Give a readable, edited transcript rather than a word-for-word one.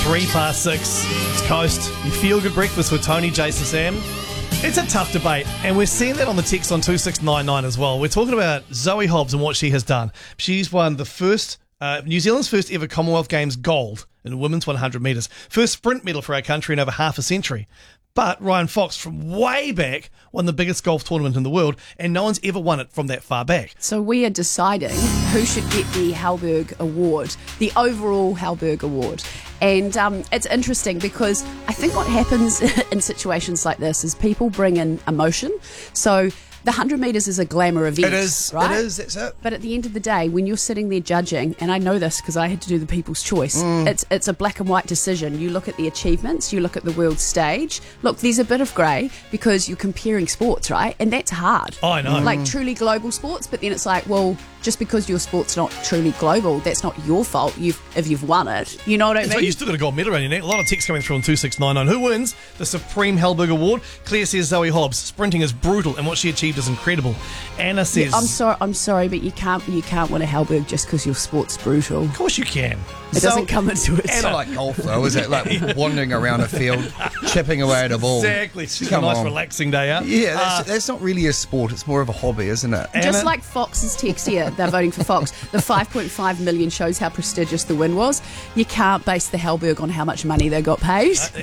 6:03. It's Coast. You feel good breakfast with Tony, Jason, Sam. It's a tough debate, and we're seeing that on the text on 2699 as well. We're talking about Zoe Hobbs and what she has done. She's won the first, New Zealand's first ever Commonwealth Games gold in women's 100 metres. First sprint medal for our country in over half a century. But Ryan Fox, from way back, won the biggest golf tournament in the world, and no one's ever won it from that far back. So we are deciding who should get the Halberg Award, the overall Halberg Award. And it's interesting because I think what happens in situations like this is people bring in emotion. So the 100 metres is a glamour event. It is, right? it is, that's it. But at the end of the day, when you're sitting there judging, and I know this because I had to do the People's Choice, it's a black and white decision. You look at the achievements, you look at the world stage. Look, there's a bit of grey because you're comparing sports, right? And that's hard. Oh, I know. Like truly global sports, but then it's like, well, just because your sport's not truly global, that's not your fault if you've won it. You know what I mean? But you still got a gold medal around your neck. A lot of text coming through on 2699. Who wins the Supreme Halberg Award? Claire says Zoe Hobbs. Sprinting is brutal, and what she achieved is incredible. Anna says, I'm sorry, but you can't win a Halberg just because your sport's brutal. of course you can. It doesn't come into it. It's not like golf, though, is it? Like wandering around a field, chipping away at a ball. Exactly. It's just a Come nice on. relaxing day out. Yeah, that's not really a sport. It's more of a hobby, isn't it? Anna? Just like Fox's text here, they're voting for Fox. The 5.5 million shows how prestigious the win was. You can't base the Halberg on how much money they got paid.